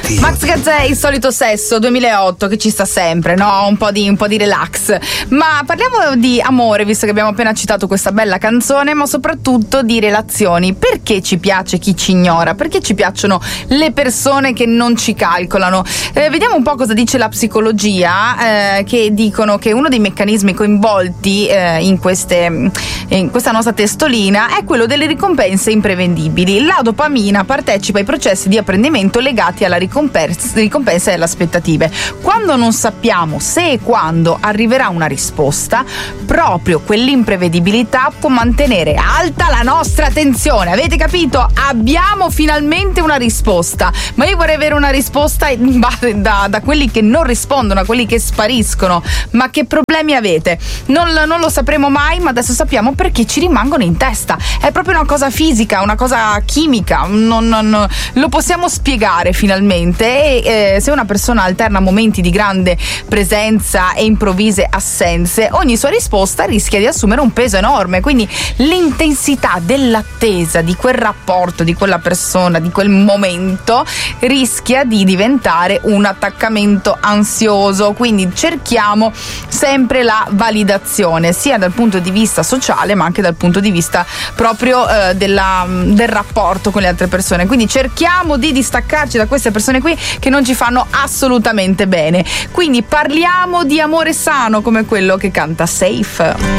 Max Gazzè, Il solito sesso 2008, che ci sta sempre, no? Un po' di relax. Ma parliamo di amore, visto che abbiamo appena citato questa bella canzone, ma soprattutto di relazioni. Perché ci piace chi ci ignora? Perché ci piacciono le persone che non ci calcolano? Vediamo un po' cosa dice la psicologia, che dicono che uno dei meccanismi coinvolti in questa nostra testolina è quello delle ricompense imprevedibili. La dopamina partecipa ai processi di apprendimento legati alla ricompensa e alle aspettative. Quando non sappiamo se e quando arriverà una risposta, proprio quell'imprevedibilità può mantenere alta la nostra attenzione. Avete capito? Abbiamo finalmente una risposta, ma io vorrei avere una risposta da quelli che non rispondono, a quelli che spariscono. Ma che problemi avete? Non lo sapremo mai, ma adesso sappiamo perché ci rimangono in testa. È proprio una cosa fisica, una cosa chimica, non lo possiamo spiegare finalmente. E se una persona alterna momenti di grande presenza e improvvise assenze, ogni sua risposta rischia di assumere un peso enorme. Quindi l'intensità dell'attesa di quel rapporto, di quella persona, di quel momento rischia di diventare un attaccamento ansioso. Quindi cerchiamo sempre la validazione, sia dal punto di vista sociale ma anche dal punto di vista proprio del rapporto con le altre persone. Quindi cerchiamo di distaccarci da queste persone qui che non ci fanno assolutamente bene. Quindi parliamo di amore sano, come quello che canta Safe.